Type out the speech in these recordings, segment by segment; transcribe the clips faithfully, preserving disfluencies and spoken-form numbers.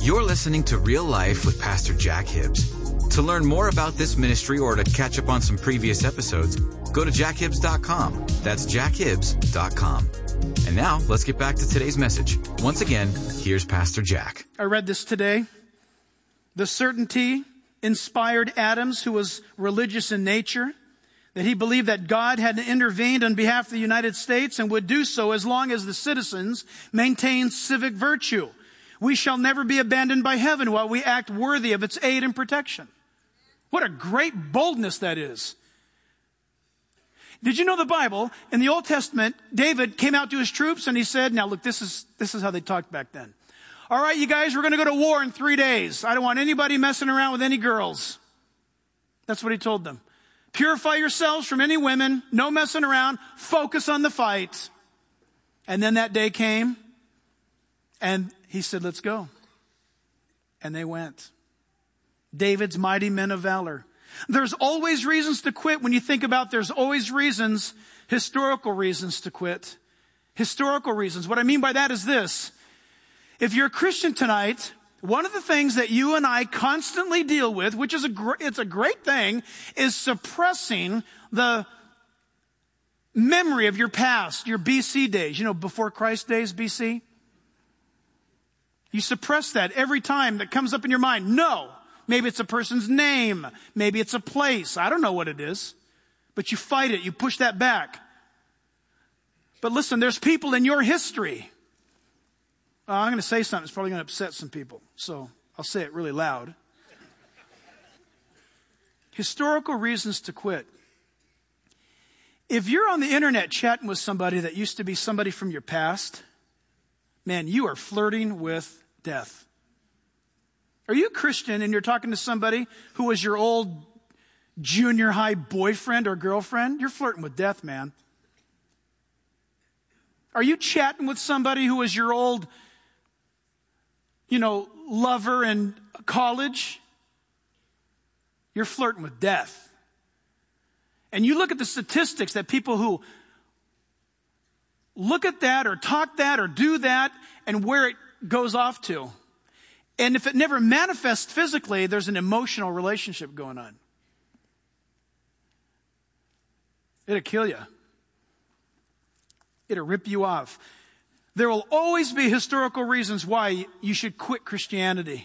You're listening to Real Life with Pastor Jack Hibbs. To learn more about this ministry or to catch up on some previous episodes, go to jack hibbs dot com. That's jack hibbs dot com. And now, let's get back to today's message. Once again, here's Pastor Jack. I read this today. The certainty inspired Adams, who was religious in nature, that he believed that God had intervened on behalf of the United States and would do so as long as the citizens maintained civic virtue. We shall never be abandoned by heaven while we act worthy of its aid and protection. What a great boldness that is. Did you know the Bible, in the Old Testament, David came out to his troops and he said, now look, this is, this is how they talked back then. All right, you guys, we're going to go to war in three days. I don't want anybody messing around with any girls. That's what he told them. Purify yourselves from any women, no messing around, focus on the fight. And then that day came and he said, let's go. And they went. David's mighty men of valor. There's always reasons to quit. When you think about there's always reasons, historical reasons to quit. Historical reasons. What I mean by that is this. If you're a Christian tonight, one of the things that you and I constantly deal with, which is a gr- it's a great thing, is suppressing the memory of your past, your B C days. You know, before Christ days, B C? You suppress that every time that comes up in your mind. No. Maybe it's a person's name. Maybe it's a place. I don't know what it is. But you fight it. You push that back. But listen, there's people in your history. Uh, I'm going to say something that's probably going to upset some people. So I'll say it really loud. Historical reasons to quit. If you're on the internet chatting with somebody that used to be somebody from your past, man, you are flirting with death. Are you a Christian and you're talking to somebody who was your old junior high boyfriend or girlfriend? You're flirting with death, man. Are you chatting with somebody who was your old, you know, lover in college? You're flirting with death. And you look at the statistics that people who look at that or talk that or do that and where it goes off to. And if it never manifests physically, there's an emotional relationship going on. It'll kill you. It'll rip you off. There will always be historical reasons why you should quit Christianity.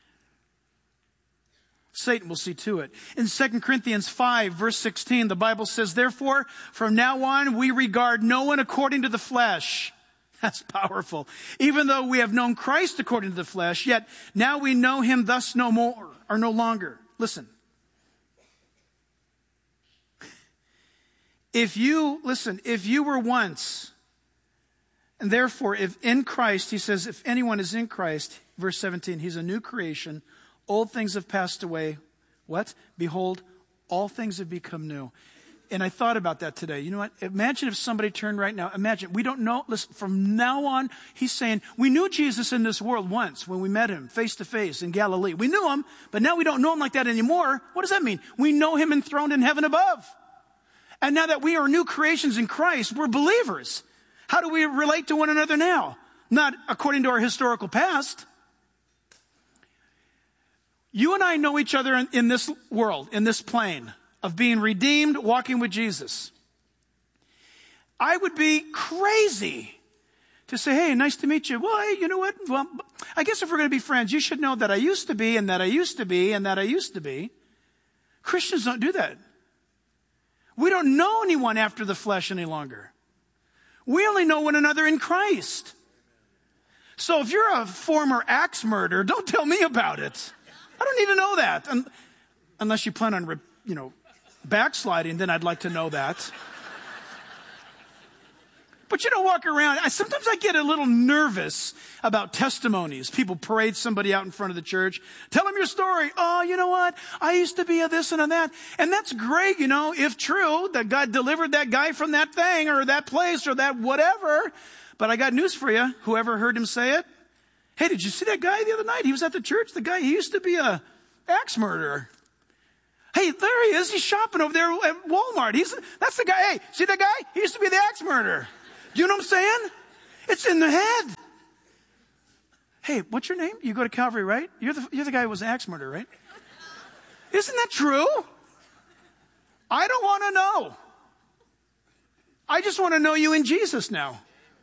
Satan will see to it. In Second Corinthians five, verse sixteen, the Bible says, therefore, from now on, we regard no one according to the flesh. That's powerful. Even though we have known Christ according to the flesh, yet now we know him thus no more, or no longer. Listen. If you, listen, if you were once, and therefore if in Christ, he says, if anyone is in Christ, verse seventeen, he's a new creation. Old things have passed away. What? Behold, all things have become new. And I thought about that today. You know what? Imagine if somebody turned right now. Imagine, we don't know. Listen, from now on, he's saying, we knew Jesus in this world once when we met him face to face in Galilee. We knew him, but now we don't know him like that anymore. What does that mean? We know him enthroned in heaven above. And now that we are new creations in Christ, we're believers. How do we relate to one another now? Not according to our historical past. You and I know each other in, in this world, in this plane of being redeemed, walking with Jesus. I would be crazy to say, hey, nice to meet you. Well, hey, you know what? Well, I guess if we're going to be friends, you should know that I used to be, and that I used to be, and that I used to be. Christians don't do that. We don't know anyone after the flesh any longer. We only know one another in Christ. So if you're a former axe murderer, don't tell me about it. I don't need to know that. Un- unless you plan on, you know, backsliding, then I'd like to know that. But you don't walk around. I, sometimes I get a little nervous about testimonies. People parade somebody out in front of the church. Tell them your story. Oh, you know what? I used to be a this and a that. And that's great, you know, if true, that God delivered that guy from that thing or that place or that whatever. But I got news for you. Whoever heard him say it. Hey, did you see that guy the other night? He was at the church. The guy, he used to be a axe murderer. Hey, there he is. He's shopping over there at Walmart. He's, that's the guy. Hey, see that guy? He used to be the axe murderer. Do you know what I'm saying? It's in the head. Hey, what's your name? You go to Calvary, right? You're the, you're the guy who was an axe murderer, right? Isn't that true? I don't want to know. I just want to know you in Jesus now.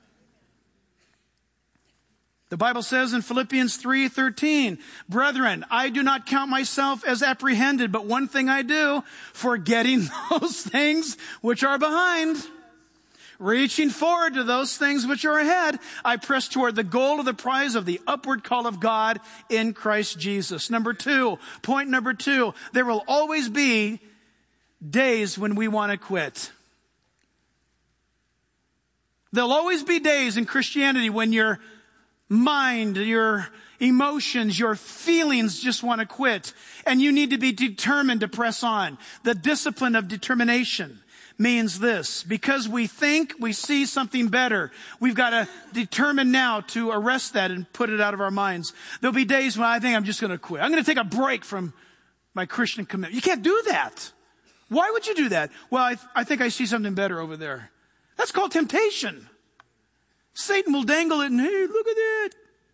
The Bible says in Philippians three thirteen, brethren, I do not count myself as apprehended, but one thing I do, forgetting those things which are behind, reaching forward to those things which are ahead, I press toward the goal of the prize of the upward call of God in Christ Jesus. Number two, point number two, there will always be days when we want to quit. There'll always be days in Christianity when your mind, your emotions, your feelings just want to quit. And you need to be determined to press on. The discipline of determination means this. Because we think we see something better, we've got to determine now to arrest that and put it out of our minds. There'll be days when I think I'm just going to quit. I'm going to take a break from my Christian commitment. You can't do that. Why would you do that? Well, I, th- I think I see something better over there. That's called temptation. Satan will dangle it and, hey, look at it.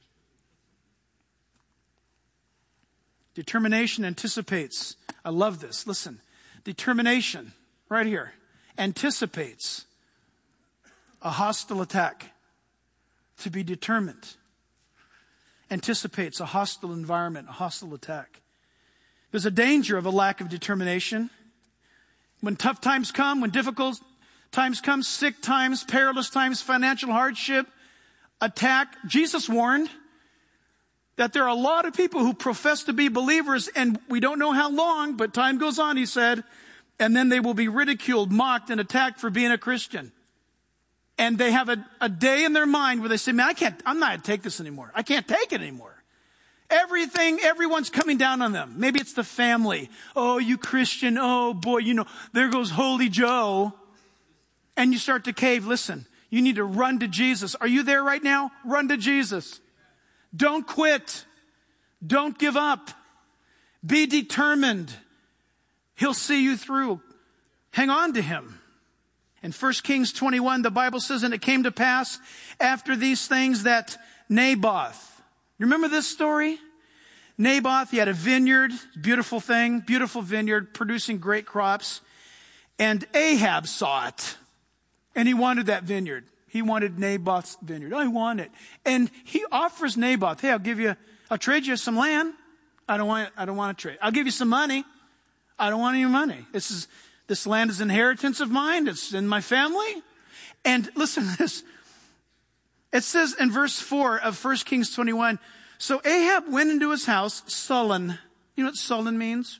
Determination anticipates. I love this. Listen. Determination, right here, anticipates a hostile attack. To be determined anticipates a hostile environment, a hostile attack. There's a danger of a lack of determination. When tough times come, when difficult times come, sick times, perilous times, financial hardship, attack. Jesus warned that there are a lot of people who profess to be believers, and we don't know how long, but time goes on, he said, and then they will be ridiculed, mocked, and attacked for being a Christian. And they have a, a day in their mind where they say, man, I can't, I'm not going to take this anymore. I can't take it anymore. Everything, everyone's coming down on them. Maybe it's the family. Oh, you Christian. Oh, boy, you know, there goes Holy Joe. And you start to cave. Listen, you need to run to Jesus. Are you there right now? Run to Jesus. Don't quit. Don't give up. Be determined. He'll see you through. Hang on to him. In First Kings twenty-one, the Bible says, and it came to pass after these things that Naboth, you remember this story? Naboth, he had a vineyard, beautiful thing, beautiful vineyard, producing great crops. And Ahab saw it. And he wanted that vineyard. He wanted Naboth's vineyard. I want it. And he offers Naboth, hey, I'll give you, I'll trade you some land. I don't want, I don't want to trade. I'll give you some money. I don't want any money. This is, this land is inheritance of mine. It's in my family. And listen to this. It says in verse four of First Kings twenty-one, so Ahab went into his house sullen. You know what sullen means?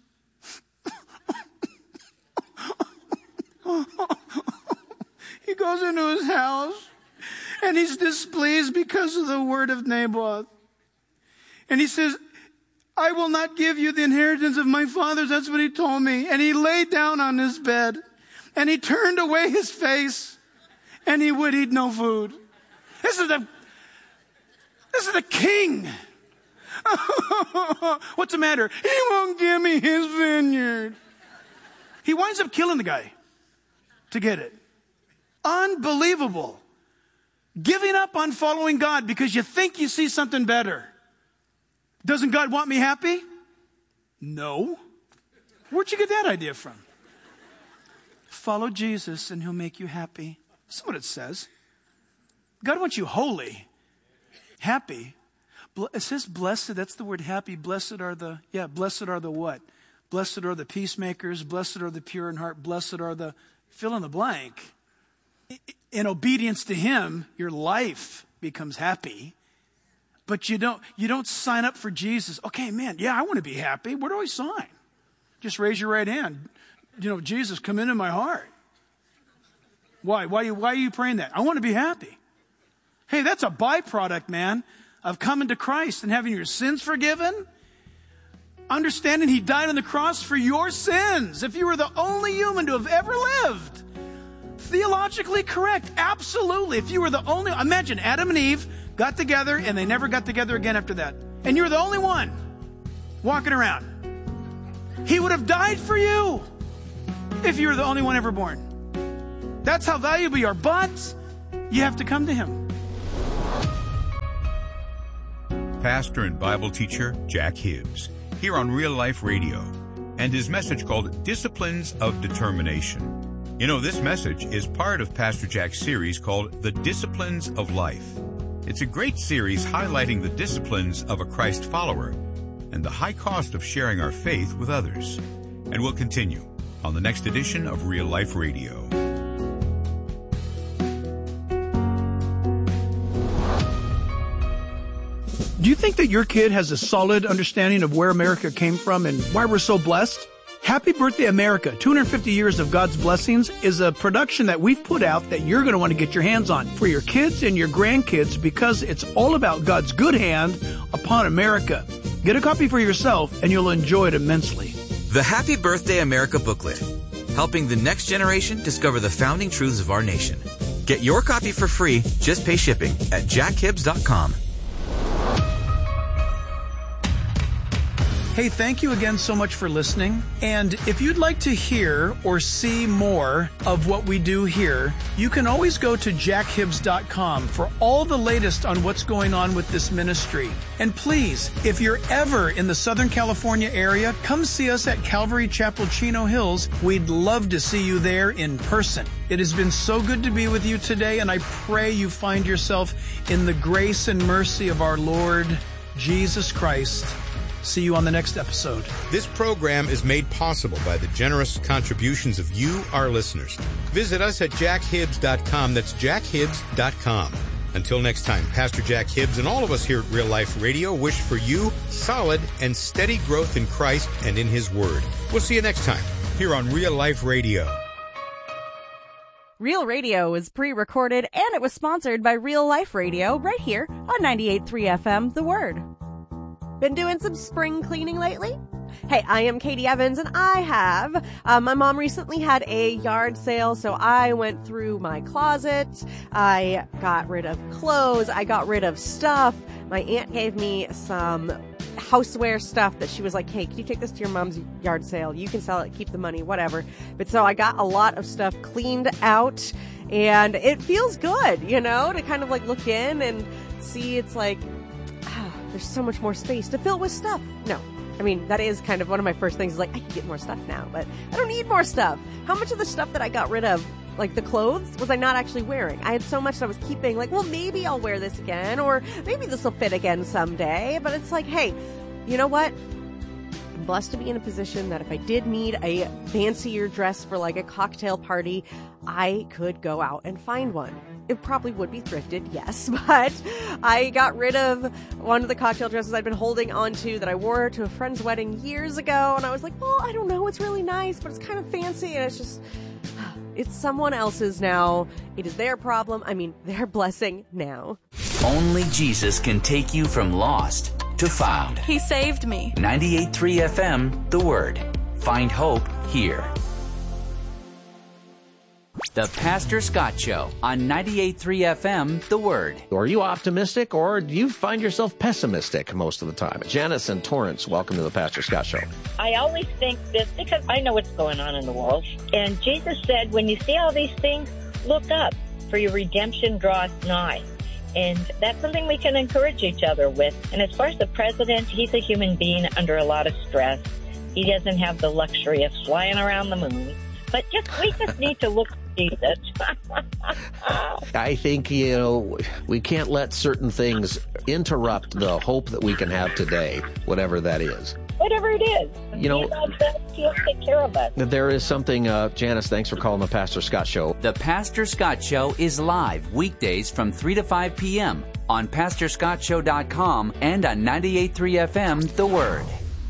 He goes into his house and he's displeased because of the word of Naboth. And he says, I will not give you the inheritance of my fathers. That's what he told me. And he lay down on his bed and he turned away his face and he would eat no food. This is the, this is the king. What's the matter? He won't give me his vineyard. He winds up killing the guy to get it. Unbelievable. Giving up on following God because you think you see something better. Doesn't God want me happy? No. Where'd you get that idea from? Follow Jesus and he'll make you happy. That's what it says. God wants you holy, happy. It says blessed, that's the word happy. Blessed are the, yeah, blessed are the what? Blessed are the peacemakers. Blessed are the pure in heart. Blessed are the, fill in the blank. In obedience to him, your life becomes happy. But you don't, you don't sign up for Jesus. Okay, man, yeah, I want to be happy. Where do I sign? Just raise your right hand. You know, Jesus, come into my heart. Why? Why, why are you praying that? I want to be happy. Hey, that's a byproduct, man, of coming to Christ and having your sins forgiven. Understanding he died on the cross for your sins. If you were the only human to have ever lived. Theologically correct. Absolutely. If you were the only, imagine Adam and Eve got together and they never got together again after that. And you were the only one walking around. He would have died for you if you were the only one ever born. That's how valuable you are. But you have to come to him. pastor and Bible teacher Jack Hibbs here on Real Life Radio, and his message called Disciplines of Determination. You know, this message is part of Pastor Jack's series called The Disciplines of Life. It's a great series highlighting the disciplines of a Christ follower and the high cost of sharing our faith with others. And we'll continue on the next edition of Real Life Radio. Do you think that your kid has a solid understanding of where America came from and why we're so blessed? Happy Birthday America, two hundred fifty years of God's Blessings, is a production that we've put out that you're going to want to get your hands on for your kids and your grandkids, because it's all about God's good hand upon America. Get a copy for yourself and you'll enjoy it immensely. The Happy Birthday America booklet, helping the next generation discover the founding truths of our nation. Get your copy for free. Just pay shipping at jack hibbs dot com. Hey, thank you again so much for listening. And if you'd like to hear or see more of what we do here, you can always go to jack hibbs dot com for all the latest on what's going on with this ministry. And please, if you're ever in the Southern California area, come see us at Calvary Chapel, Chino Hills. We'd love to see you there in person. It has been so good to be with you today, and I pray you find yourself in the grace and mercy of our Lord Jesus Christ. See you on the next episode. This program is made possible by the generous contributions of you, our listeners. Visit us at jack hibbs dot com. That's jack hibbs dot com. Until next time, Pastor Jack Hibbs and all of us here at Real Life Radio wish for you solid and steady growth in Christ and in His Word. We'll see you next time here on Real Life Radio. Real Radio was pre-recorded and it was sponsored by Real Life Radio right here on ninety-eight point three F M, The Word. Been doing some spring cleaning lately? Hey, I am Katie Evans, and I have. Uh, my mom recently had a yard sale, so I went through my closet. I got rid of clothes. I got rid of stuff. My aunt gave me some houseware stuff that she was like, hey, can you take this to your mom's yard sale? You can sell it, keep the money, whatever. But so I got a lot of stuff cleaned out, and it feels good, you know, to kind of like look in and see. It's like, there's so much more space to fill with stuff. No, I mean, that is kind of one of my first things is like, I can get more stuff now, but I don't need more stuff. How much of the stuff that I got rid of, like the clothes, was I not actually wearing? I had so much that I was keeping, like, well, maybe I'll wear this again, or maybe this will fit again someday. But it's like, hey, you know what? I'm blessed to be in a position that if I did need a fancier dress for like a cocktail party, I could go out and find one. It probably would be thrifted, yes, but I got rid of one of the cocktail dresses I'd been holding on to that I wore to a friend's wedding years ago, and I was like, well, I don't know, it's really nice, but it's kind of fancy, and it's just, it's someone else's now. It is their problem. I mean, their blessing now. Only Jesus can take you from lost to found. He saved me. ninety-eight point three F M, The Word. Find hope here. The Pastor Scott Show on ninety-eight point three F M, The Word. Are you optimistic, or do you find yourself pessimistic most of the time? Janice and Torrance, welcome to the Pastor Scott Show. I always think this because I know what's going on in the world. And Jesus said, when you see all these things, look up, for your redemption draweth nigh. And that's something we can encourage each other with. And as far as the president, he's a human being under a lot of stress. He doesn't have the luxury of flying around the moon. But just we just need to look at Jesus. I think, you know, we can't let certain things interrupt the hope that we can have today, whatever that is. Whatever it is. You know, He'll take care of us. There is something, uh, Janice, thanks for calling the Pastor Scott Show. The Pastor Scott Show is live weekdays from three to five p.m. on pastor scott show dot com and on ninety-eight point three F M, The Word.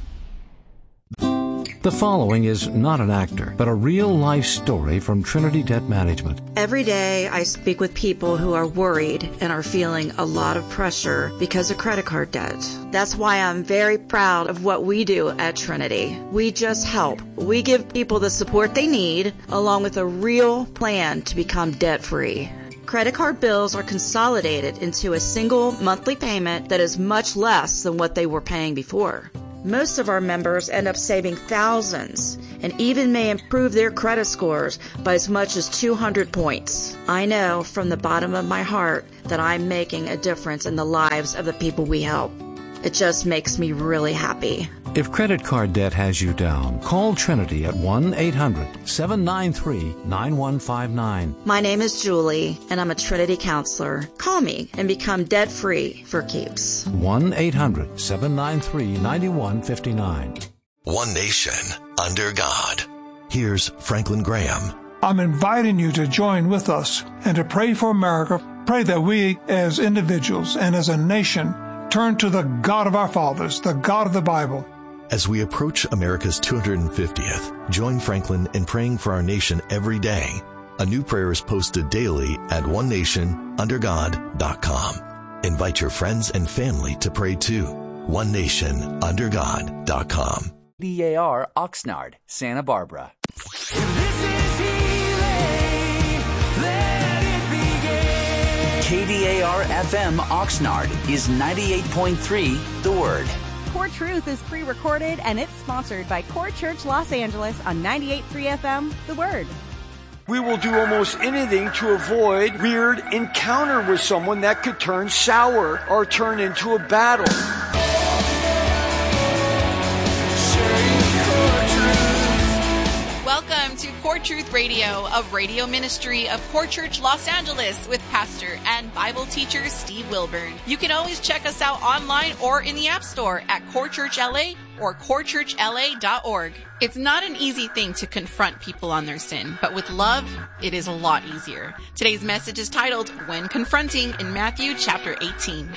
The following is not an actor, but a real-life story from Trinity Debt Management. Every day I speak with people who are worried and are feeling a lot of pressure because of credit card debt. That's why I'm very proud of what we do at Trinity. We just help. We give people the support they need, along with a real plan to become debt-free. Credit card bills are consolidated into a single monthly payment that is much less than what they were paying before. Most of our members end up saving thousands and even may improve their credit scores by as much as two hundred points. I know from the bottom of my heart that I'm making a difference in the lives of the people we help. It just makes me really happy. If credit card debt has you down, call Trinity at one eight hundred seven nine three nine one five nine. My name is Julie, and I'm a Trinity counselor. Call me and become debt-free for keeps. one eight hundred seven nine three nine one five nine. One nation under God. Here's Franklin Graham. I'm inviting you to join with us and to pray for America. Pray that we as individuals and as a nation turn to the God of our fathers, the God of the Bible. As we approach America's two hundred fiftieth, join Franklin in praying for our nation every day. A new prayer is posted daily at one nation under god dot com. Invite your friends and family to pray too. one nation under god dot com. D A R Oxnard, Santa Barbara. K D A R F M Oxnard is ninety-eight point three The Word. Core Truth is pre-recorded and it's sponsored by Core Church Los Angeles on ninety-eight point three F M The Word. We will do almost anything to avoid weird encounter with someone that could turn sour or turn into a battle. Welcome to Core Truth Radio, a radio ministry of Core Church Los Angeles with pastor and Bible teacher Steve Wilburn. You can always check us out online or in the App Store at Core Church L A or core church l a dot org. It's not an easy thing to confront people on their sin, but with love, it is a lot easier. Today's message is titled, When Confronting, in Matthew chapter eighteen.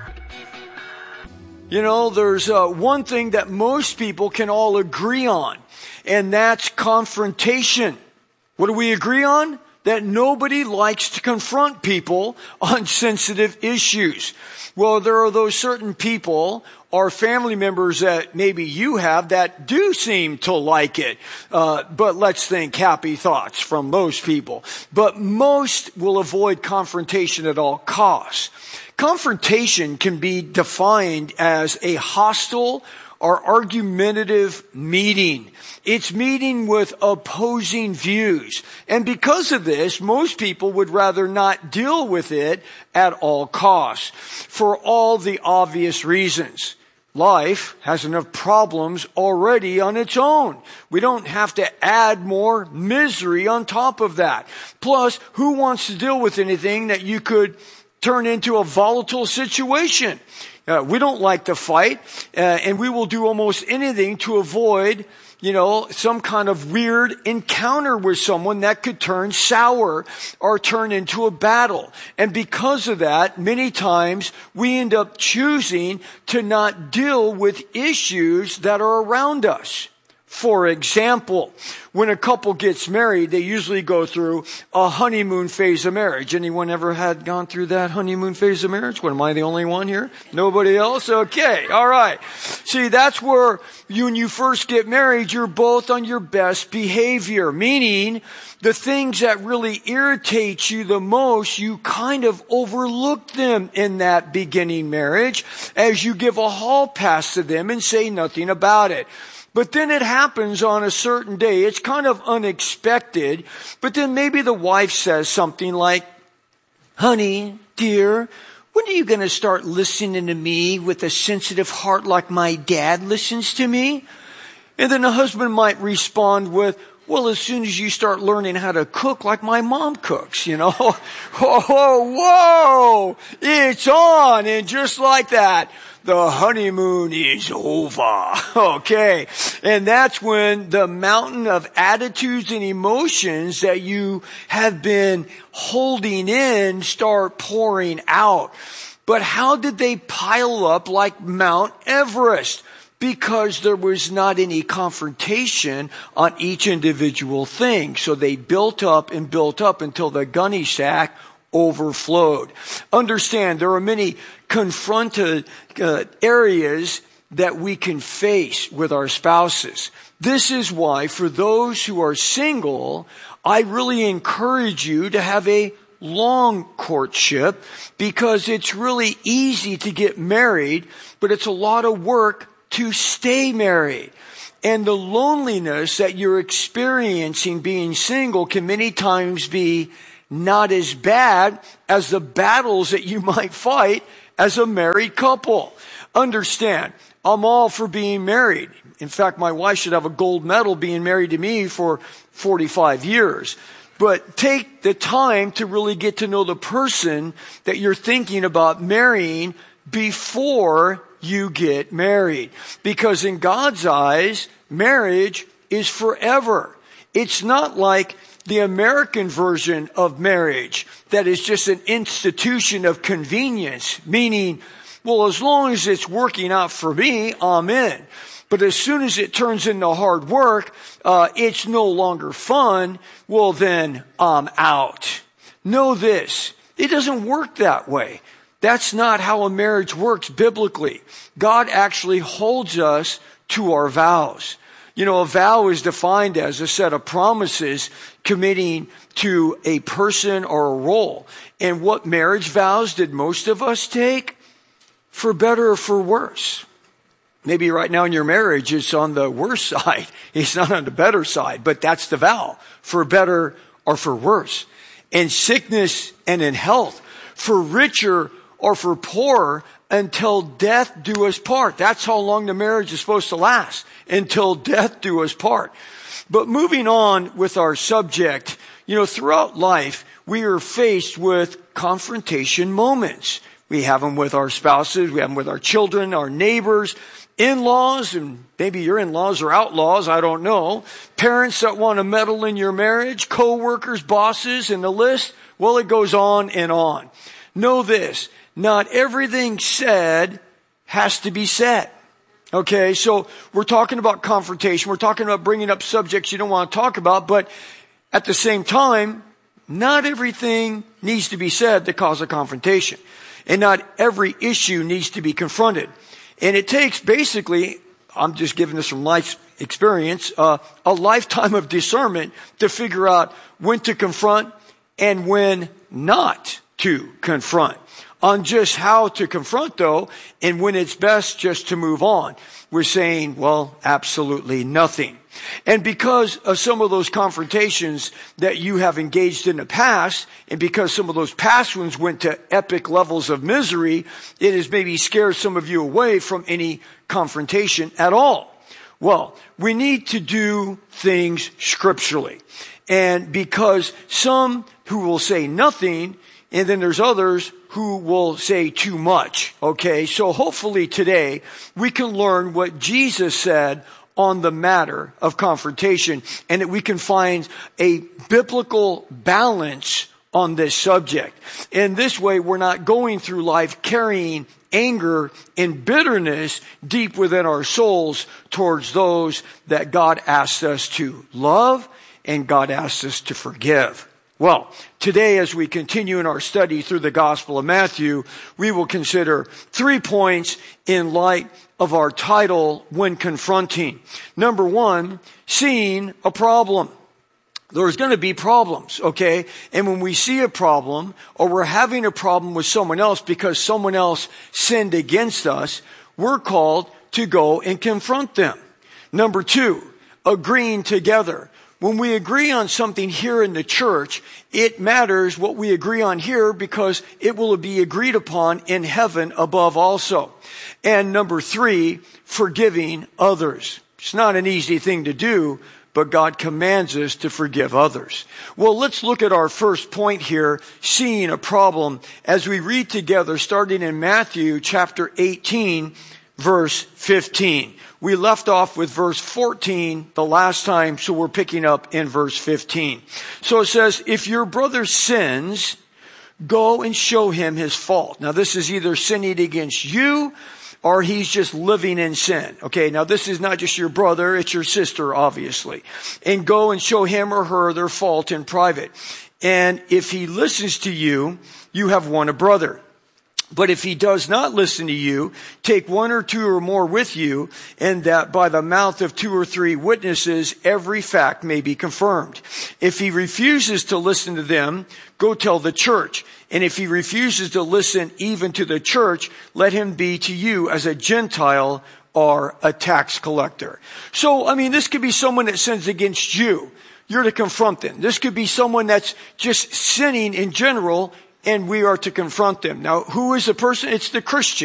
You know, there's uh, one thing that most people can all agree on, and that's confrontation. What do we agree on? That nobody likes to confront people on sensitive issues. Well, there are those certain people or family members that maybe you have that do seem to like it. Uh, but let's think happy thoughts from those people. But most will avoid confrontation at all costs. Confrontation can be defined as a hostile or argumentative meeting. It's meeting with opposing views. And because of this, most people would rather not deal with it at all costs for all the obvious reasons. Life has enough problems already on its own. We don't have to add more misery on top of that. Plus, who wants to deal with anything that you could turn into a volatile situation? Uh, we don't like to fight, uh, and we will do almost anything to avoid, you know, some kind of weird encounter with someone that could turn sour or turn into a battle. And because of that, many times we end up choosing to not deal with issues that are around us. For example, when a couple gets married, they usually go through a honeymoon phase of marriage. Anyone ever had gone through that honeymoon phase of marriage? What, am I the only one here? Nobody else? Okay, all right. See, that's where you, when you first get married, you're both on your best behavior, meaning the things that really irritate you the most, you kind of overlook them in that beginning marriage as you give a hall pass to them and say nothing about it. But then it happens on a certain day. It's kind of unexpected. But then maybe the wife says something like, honey, dear, when are you going to start listening to me with a sensitive heart like my dad listens to me? And then the husband might respond with, well, as soon as you start learning how to cook like my mom cooks, you know. Whoa, whoa, it's on. And just like that, the honeymoon is over. Okay. And that's when the mountain of attitudes and emotions that you have been holding in start pouring out. But how did they pile up like Mount Everest? Because there was not any confrontation on each individual thing. So they built up and built up until the gunny sack overflowed. Understand, there are many confronted uh, areas that we can face with our spouses. This is why, for those who are single, I really encourage you to have a long courtship, because it's really easy to get married, but it's a lot of work to stay married. And the loneliness that you're experiencing being single can many times be not as bad as the battles that you might fight as a married couple. Understand, I'm all for being married. In fact, my wife should have a gold medal being married to me for forty-five years. But take the time to really get to know the person that you're thinking about marrying before you get married. Because in God's eyes, marriage is forever. It's not like the American version of marriage that is just an institution of convenience, meaning, well, as long as it's working out for me, I'm in. But as soon as it turns into hard work, uh, it's no longer fun, well then I'm out. Know this, it doesn't work that way. That's not how a marriage works biblically. God actually holds us to our vows. You know, a vow is defined as a set of promises committing to a person or a role. And what marriage vows did most of us take? For better or for worse. Maybe right now in your marriage it's on the worse side. It's not on the better side, but that's the vow. For better or for worse. In sickness and in health. For richer or for poorer, until death do us part. That's how long the marriage is supposed to last. Until death do us part. But moving on with our subject, you know, throughout life, we are faced with confrontation moments. We have them with our spouses, we have them with our children, our neighbors, in-laws, and maybe your in-laws are outlaws, I don't know. Parents that want to meddle in your marriage, co-workers, bosses, and the list, well, it goes on and on. Know this, not everything said has to be said. Okay, so we're talking about confrontation. We're talking about bringing up subjects you don't want to talk about, but at the same time, not everything needs to be said to cause a confrontation. And not every issue needs to be confronted. And it takes basically, I'm just giving this from life experience, uh, a lifetime of discernment to figure out when to confront and when not to confront. On just how to confront though, and when it's best just to move on. We're saying, well, absolutely nothing. And because of some of those confrontations that you have engaged in the past, and because some of those past ones went to epic levels of misery, it has maybe scared some of you away from any confrontation at all. Well, we need to do things scripturally. And because some who will say nothing, and then there's others who will say too much. Okay, so hopefully today we can learn what Jesus said on the matter of confrontation, and that we can find a biblical balance on this subject. In this way, we're not going through life carrying anger and bitterness deep within our souls towards those that God asks us to love and God asks us to forgive. Well, today as we continue in our study through the Gospel of Matthew, we will consider three points in light of our title, When Confronting. Number one, seeing a problem. There's going to be problems, okay? And when we see a problem, or we're having a problem with someone else because someone else sinned against us, we're called to go and confront them. Number two, agreeing together. When we agree on something here in the church, it matters what we agree on here because it will be agreed upon in heaven above also. And number three, forgiving others. It's not an easy thing to do, but God commands us to forgive others. Well, let's look at our first point here, seeing a problem, as we read together starting in Matthew chapter eighteen, verse fifteen. We left off with verse fourteen the last time, so we're picking up in verse fifteen. So it says, if your brother sins, go and show him his fault. Now this is either sinning against you or he's just living in sin. Okay, now this is not just your brother, it's your sister, obviously. And go and show him or her their fault in private. And if he listens to you, you have won a brother. But if he does not listen to you, take one or two or more with you, and that by the mouth of two or three witnesses, every fact may be confirmed. If he refuses to listen to them, go tell the church. And if he refuses to listen even to the church, let him be to you as a Gentile or a tax collector. So, I mean, this could be someone that sins against you. You're to confront them. This could be someone that's just sinning in general, and we are to confront them. Now, who is the person? It's the Christian.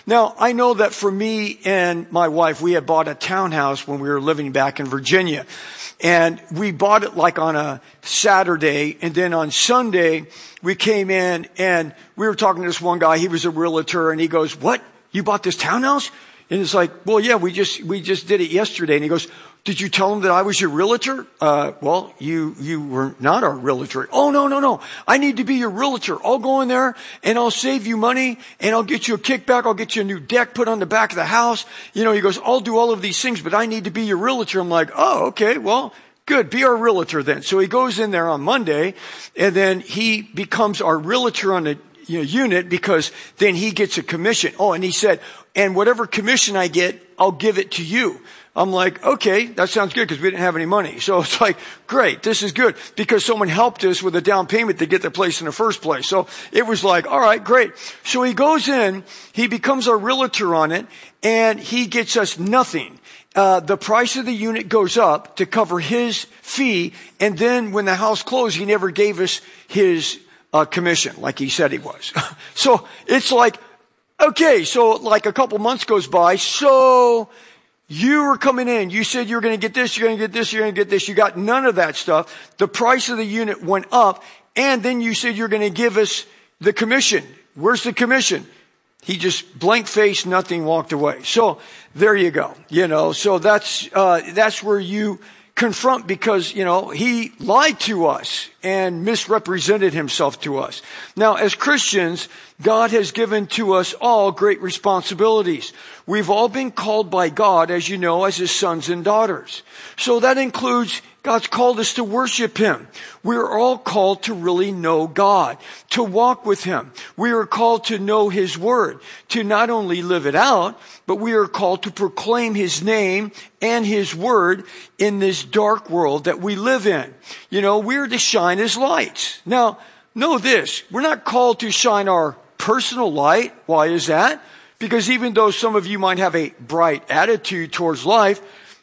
Now, I know that for me and my wife, we had bought a townhouse when we were living back in Virginia. And we bought it like on a Saturday. And then on Sunday, we came in and we were talking to this one guy. He was a realtor, and he goes, "What? You bought this townhouse?" And it's like, "Well, yeah, we just, we just did it yesterday." And he goes, "Did you tell him that I was your realtor?" Uh, well, you, you were not our realtor. "Oh, no, no, no. I need to be your realtor. I'll go in there and I'll save you money and I'll get you a kickback. I'll get you a new deck put on the back of the house." You know, he goes, "I'll do all of these things, but I need to be your realtor." I'm like, "Oh, okay. Well, good. Be our realtor then." So he goes in there on Monday, and then he becomes our realtor on the you know, unit, because then he gets a commission. Oh, and he said, "And whatever commission I get, I'll give it to you." I'm like, "Okay, that sounds good," because we didn't have any money. So it's like, great, this is good, because someone helped us with a down payment to get the place in the first place. So it was like, all right, great. So he goes in, he becomes our realtor on it, and he gets us nothing. Uh, the price of the unit goes up to cover his fee, and then when the house closed, he never gave us his uh, commission like he said he was. So it's like, okay, so like a couple months goes by, so you were coming in, you said you were going to get this, you're going to get this, you're going to get this, you got none of that stuff. The price of the unit went up, and then you said you're going to give us the commission. Where's the commission? He just blank faced, nothing, walked away. So there you go. You know, so that's, uh, that's where you confront, because, you know, he lied to us and misrepresented himself to us. Now, as Christians, God has given to us all great responsibilities. We've all been called by God, as you know, as his sons and daughters. So that includes, God's called us to worship him. We're all called to really know God, to walk with him. We are called to know his word, to not only live it out, but we are called to proclaim his name and his word in this dark world that we live in. You know, we're to shine as lights. Now, know this, we're not called to shine our personal light. Why is that? Because even though some of you might have a bright attitude towards life,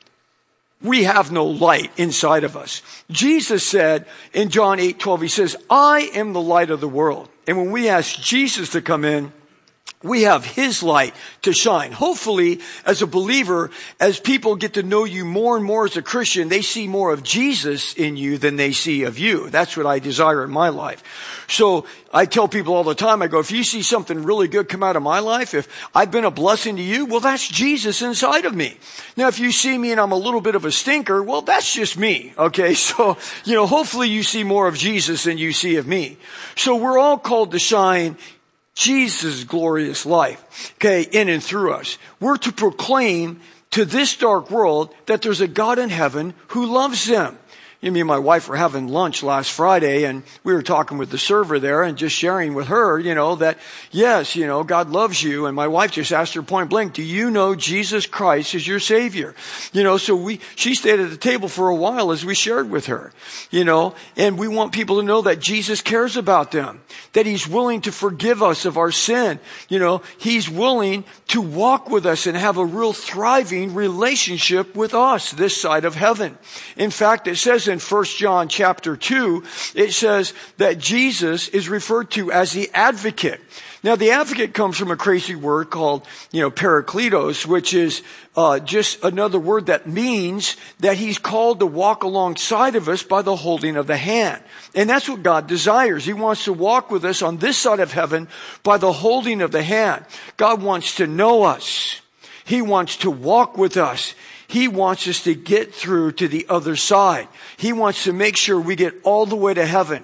we have no light inside of us. Jesus said in John eight twelve, he says, "I am the light of the world." And when we ask Jesus to come in, we have his light to shine. Hopefully, as a believer, as people get to know you more and more as a Christian, they see more of Jesus in you than they see of you. That's what I desire in my life. So I tell people all the time, I go, if you see something really good come out of my life, if I've been a blessing to you, well, that's Jesus inside of me. Now, if you see me and I'm a little bit of a stinker, well, that's just me. Okay. So, you know, hopefully you see more of Jesus than you see of me. So we're all called to shine Jesus' glorious life, okay, in and through us. We're to proclaim to this dark world that there's a God in heaven who loves them. You know, me and my wife were having lunch last Friday, and we were talking with the server there and just sharing with her, you know, that yes, you know, God loves you. And my wife just asked her point blank, "Do you know Jesus Christ is your Savior?" You know, so we, she stayed at the table for a while as we shared with her, you know, and we want people to know that Jesus cares about them, that he's willing to forgive us of our sin. You know, he's willing to walk with us and have a real thriving relationship with us this side of heaven. In fact, it says in First John chapter two, it says that Jesus is referred to as the advocate. Now, the advocate comes from a crazy word called, you know, parakletos, which is uh, just another word that means that he's called to walk alongside of us by the holding of the hand. And that's what God desires. He wants to walk with us on this side of heaven by the holding of the hand. God wants to know us. He wants to walk with us. He wants us to get through to the other side. He wants to make sure we get all the way to heaven.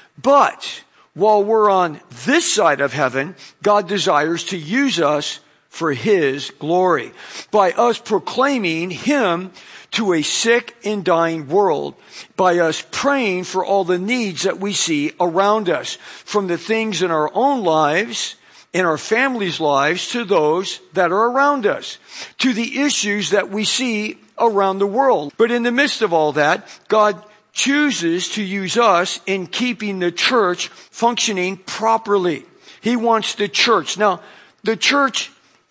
But while we're on this side of heaven, God desires to use us for his glory by us proclaiming him to a sick and dying world, by us praying for all the needs that we see around us, from the things in our own lives, in our families' lives, to those that are around us, to the issues that we see around the world. But in the midst of all that, God chooses to use us in keeping the church functioning properly. He wants the church. Now, the church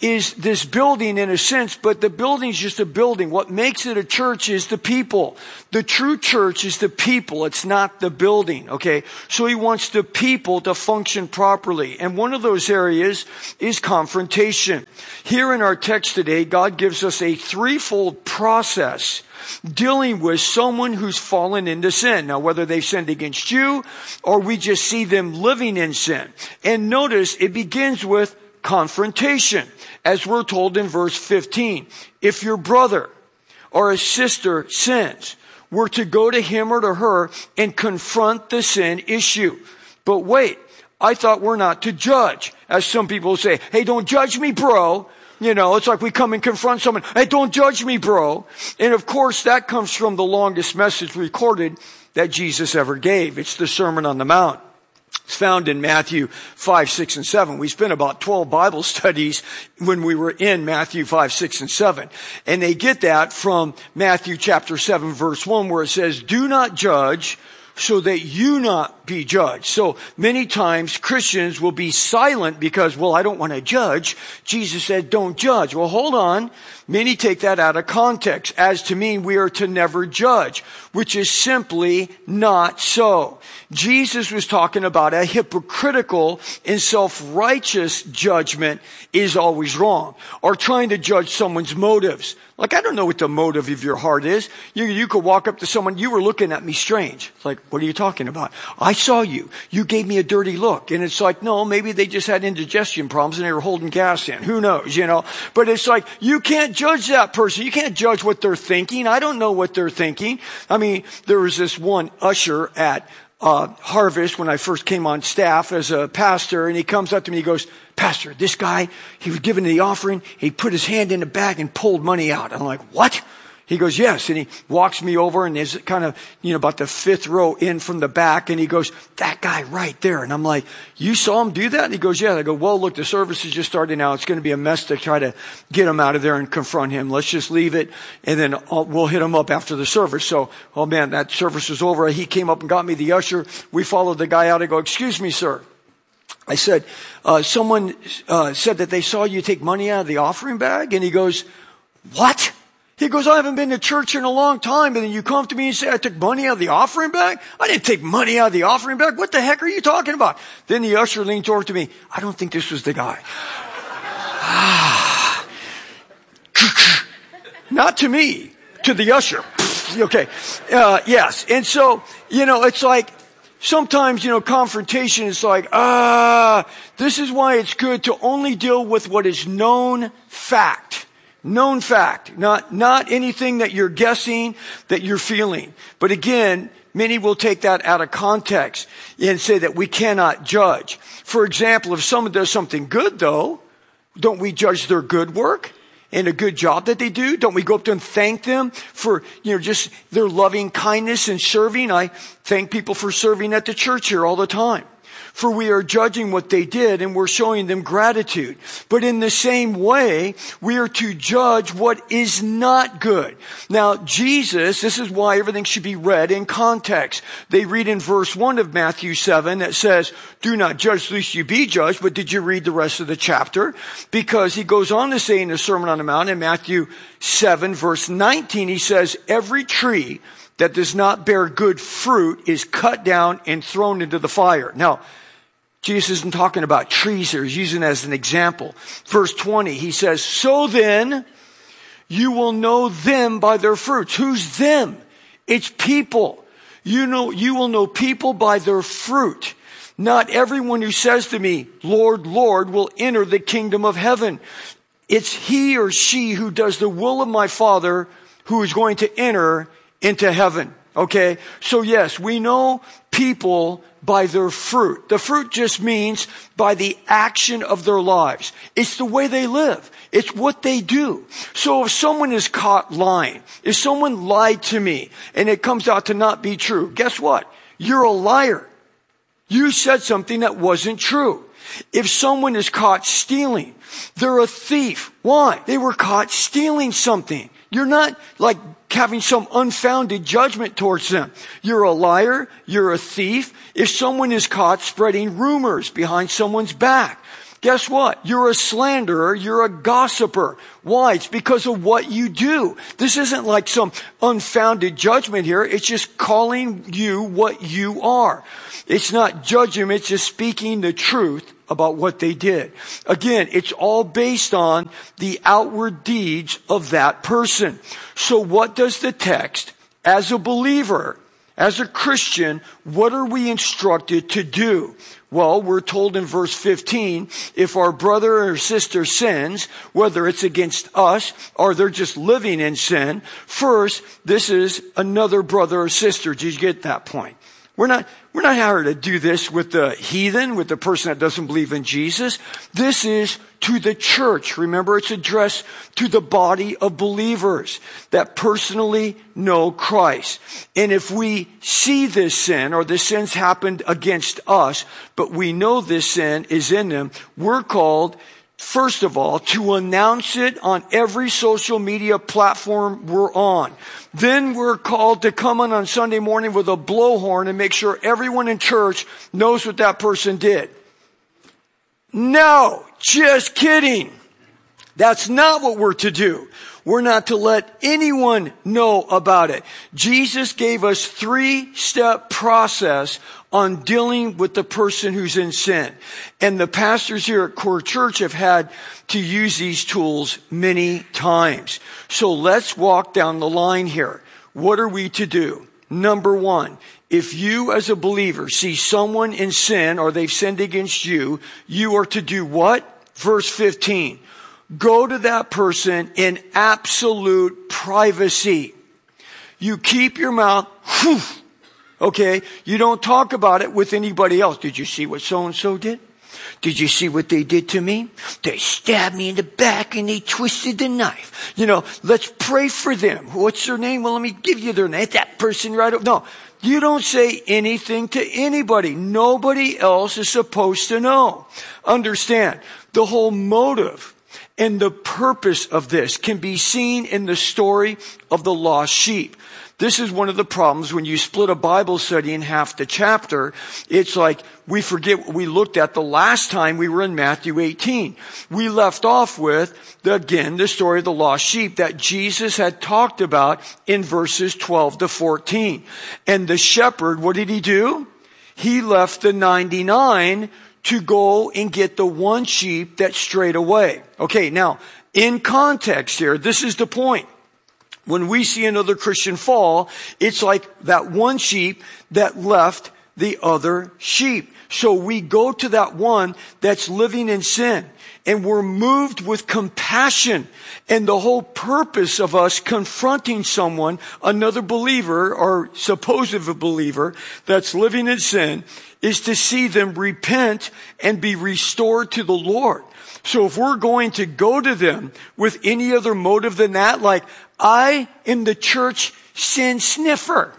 is this building in a sense, but the building's just a building. What makes it a church is the people. The true church is the people. It's not the building, okay? So he wants the people to function properly. And one of those areas is confrontation. Here in our text today, God gives us a threefold process dealing with someone who's fallen into sin. Now, whether they've sinned against you or we just see them living in sin. And notice it begins with confrontation, as we're told in verse fifteen. If your brother or a sister sins, we're to go to him or to her and confront the sin issue. But wait, I thought we're not to judge. As some people say, hey, don't judge me, bro. You know, it's like we come and confront someone. Hey, don't judge me, bro. And of course, that comes from the longest message recorded that Jesus ever gave. It's the Sermon on the Mount. It's found in Matthew five, six, and seven. We spent about twelve Bible studies when we were in Matthew five, six, and seven. And they get that from Matthew chapter seven, verse one, where it says, do not judge so that you not be judged. So many times Christians will be silent because, well, I don't want to judge. Jesus said, don't judge. Well, hold on. Many take that out of context as to mean we are to never judge, which is simply not so. Jesus was talking about a hypocritical and self-righteous judgment is always wrong, or trying to judge someone's motives. Like, I don't know what the motive of your heart is. You, you could walk up to someone, you were looking at me strange. It's like, what are you talking about? I saw you. You gave me a dirty look. And it's like, no, maybe they just had indigestion problems and they were holding gas in. Who knows, you know? But it's like, you can't judge that person. You can't judge what they're thinking. I don't know what they're thinking. I mean, there was this one usher at Uh, Harvest when I first came on staff as a pastor, and he comes up to me, he goes, Pastor, this guy, he was giving the offering, he put his hand in the bag and pulled money out. I'm like, what? He goes, yes. And he walks me over and is kind of, you know, about the fifth row in from the back. And he goes, that guy right there. And I'm like, you saw him do that? And he goes, yeah. And I go, well, look, the service is just starting now. It's going to be a mess to try to get him out of there and confront him. Let's just leave it. And then I'll, we'll hit him up after the service. So, oh man, that service was over. He came up and got me the usher. We followed the guy out. I go, excuse me, sir. I said, uh, someone, uh, said that they saw you take money out of the offering bag. And he goes, what? He goes, I haven't been to church in a long time. And then you come to me and say, I took money out of the offering bag? I didn't take money out of the offering bag. What the heck are you talking about? Then the usher leaned over to me. I don't think this was the guy. Not to me, to the usher. Okay. Uh, yes. And so, you know, it's like, sometimes, you know, confrontation is like, ah, this is why it's good to only deal with what is known fact. Known fact, not, not anything that you're guessing, that you're feeling. But again, many will take that out of context and say that we cannot judge. For example, if someone does something good though, don't we judge their good work and a good job that they do? Don't we go up to them and thank them for, you know, just their loving kindness and serving? I thank people for serving at the church here all the time. For we are judging what they did and we're showing them gratitude. But in the same way, we are to judge what is not good. Now, Jesus, this is why everything should be read in context. They read in verse one of Matthew seven that says, do not judge lest you be judged. But did you read the rest of the chapter? Because he goes on to say in the Sermon on the Mount in Matthew seven verse nineteen, he says, every tree that does not bear good fruit is cut down and thrown into the fire. Now, Jesus isn't talking about trees here. He's using it as an example. Verse twenty, he says, so then you will know them by their fruits. Who's them? It's people. You know, you will know people by their fruit. Not everyone who says to me, Lord, Lord, will enter the kingdom of heaven. It's he or she who does the will of my Father who is going to enter into heaven. Okay? So yes, we know people by their fruit. The fruit just means by the action of their lives. It's the way they live. It's what they do. So if someone is caught lying, if someone lied to me and it comes out to not be true, guess what? You're a liar. You said something that wasn't true. If someone is caught stealing, they're a thief. Why? They were caught stealing something. You're not like having some unfounded judgment towards them. You're a liar. You're a thief. If someone is caught spreading rumors behind someone's back, guess what? You're a slanderer. You're a gossiper. Why? It's because of what you do. This isn't like some unfounded judgment here. It's just calling you what you are. It's not judging. It's just speaking the truth about what they did. Again, it's all based on the outward deeds of that person. So what does the text, as a believer, as a Christian, what are we instructed to do? Well, we're told in verse fifteen, if our brother or sister sins, whether it's against us or they're just living in sin, first, this is another brother or sister. Did you get that point? We're not, we're not here to do this with the heathen, with the person that doesn't believe in Jesus. This is to the church. Remember, it's addressed to the body of believers that personally know Christ. And if we see this sin, or the sin's happened against us, but we know this sin is in them, we're called, first of all, to announce it on every social media platform we're on. Then we're called to come on on Sunday morning with a blowhorn and make sure everyone in church knows what that person did. No, just kidding. That's not what we're to do. We're not to let anyone know about it. Jesus gave us three-step process on dealing with the person who's in sin. And the pastors here at Core Church have had to use these tools many times. So let's walk down the line here. What are we to do? Number one, if you as a believer see someone in sin or they've sinned against you, you are to do what? Verse fifteen. Go to that person in absolute privacy. You keep your mouth, whew, okay? You don't talk about it with anybody else. Did you see what so-and-so did? Did you see what they did to me? They stabbed me in the back and they twisted the knife. You know, let's pray for them. What's their name? Well, let me give you their name. That person right over. No, you don't say anything to anybody. Nobody else is supposed to know. Understand, the whole motive and the purpose of this can be seen in the story of the lost sheep. This is one of the problems when you split a Bible study in half the chapter. It's like we forget what we looked at the last time we were in Matthew eighteen. We left off with, again, the story of the lost sheep that Jesus had talked about in verses twelve to fourteen. And the shepherd, what did he do? He left the ninety-nine to go and get the one sheep that strayed away. Okay, now, in context here, this is the point. When we see another Christian fall, it's like that one sheep that left the other sheep. So we go to that one that's living in sin, and we're moved with compassion. And the whole purpose of us confronting someone, another believer or supposed believer that's living in sin, is to see them repent and be restored to the Lord. So if we're going to go to them with any other motive than that, like, I am the church sin sniffer.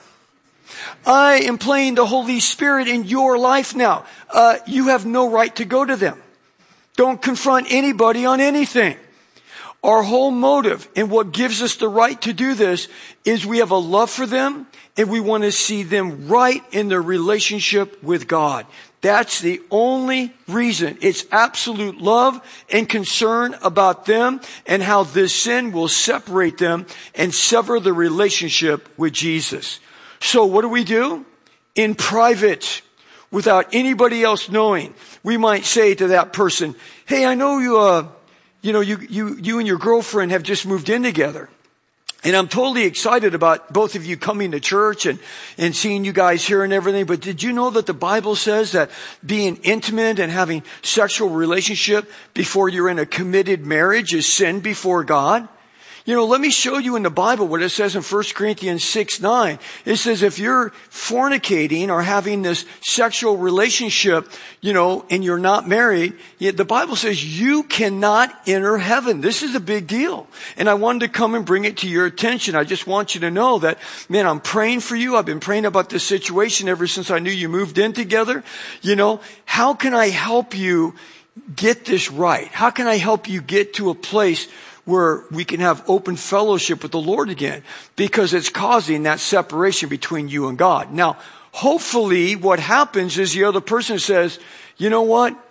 I am playing the Holy Spirit in your life now. Uh, you have no right to go to them. Don't confront anybody on anything. Our whole motive and what gives us the right to do this is we have a love for them and we want to see them right in their relationship with God. That's the only reason. It's absolute love and concern about them and how this sin will separate them and sever the relationship with Jesus. So what do we do? In private, without anybody else knowing, we might say to that person, hey, I know you, uh, you know, you, you, you and your girlfriend have just moved in together. And I'm totally excited about both of you coming to church and, and seeing you guys here and everything. But did you know that the Bible says that being intimate and having sexual relationship before you're in a committed marriage is sin before God? You know, let me show you in the Bible what it says in First Corinthians six nine. It says if you're fornicating or having this sexual relationship, you know, and you're not married, the Bible says you cannot enter heaven. This is a big deal. And I wanted to come and bring it to your attention. I just want you to know that, man, I'm praying for you. I've been praying about this situation ever since I knew you moved in together. You know, how can I help you get this right? How can I help you get to a place where we can have open fellowship with the Lord again? Because it's causing that separation between you and God. Now, hopefully what happens is the other person says, you know what?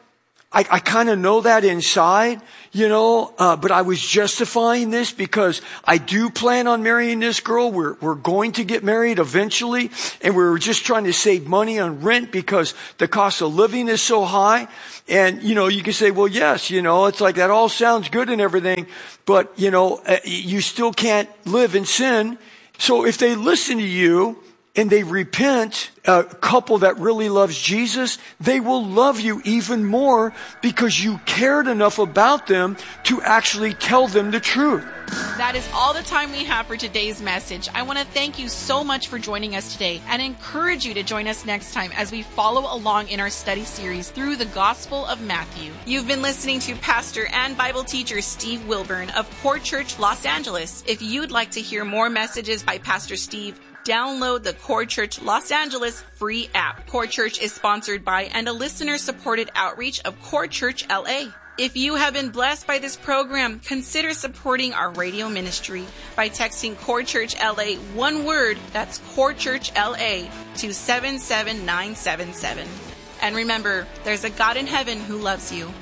I, I kind of know that inside, you know, uh, but I was justifying this because I do plan on marrying this girl. We're, we're going to get married eventually. And we were just trying to save money on rent because the cost of living is so high. And, you know, you can say, well, yes, you know, it's like that all sounds good and everything, but, you know, uh, you still can't live in sin. So if they listen to you, and they repent, a couple that really loves Jesus, they will love you even more because you cared enough about them to actually tell them the truth. That is all the time we have for today's message. I want to thank you so much for joining us today and encourage you to join us next time as we follow along in our study series through the Gospel of Matthew. You've been listening to Pastor and Bible teacher Steve Wilburn of Core Church Los Angeles. If you'd like to hear more messages by Pastor Steve, download the Core Church Los Angeles free app. Core Church is sponsored by and a listener-supported outreach of Core Church L A. If you have been blessed by this program, consider supporting our radio ministry by texting Core Church L A one word, that's Core Church L A, to seven seven nine seven seven. And remember, there's a God in heaven who loves you.